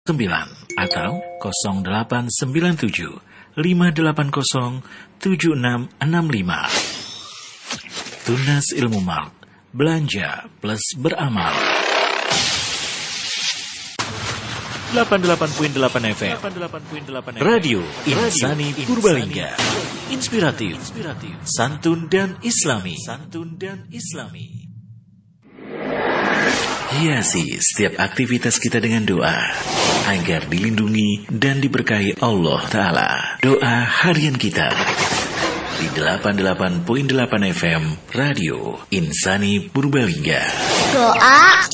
atau 0897 580 7665. Tunas Ilmu Mart, belanja plus beramal. 88.8 FM Radio Insani Purbalingga. Inspiratif, santun dan islami. Hiasi setiap aktivitas kita dengan doa agar dilindungi dan diberkahi Allah Ta'ala. Doa harian kita di 88.8 FM Radio Insani Purbalingga. Doa